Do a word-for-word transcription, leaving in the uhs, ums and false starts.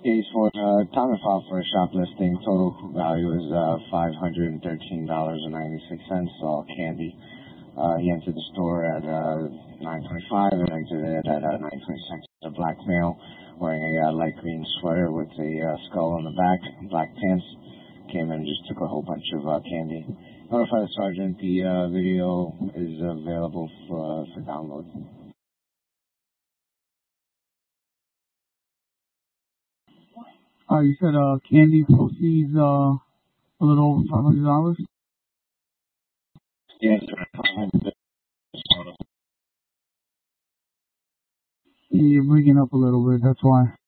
Case for uh, counter file for a shoplifting. Total value is uh, five hundred thirteen dollars and ninety-six cents. All candy. Uh, he entered the store at uh, nine twenty-five and exited at uh, nine twenty-six. A black male wearing a uh, light green sweater with a uh, skull on the back, black pants, came in and just took a whole bunch of uh, candy. Notify the sergeant. The uh, video is available for, uh, for download. Uh, you said uh, candy proceeds uh, a little over five hundred dollars? Yes, Yeah, you're breaking up a little bit, that's why.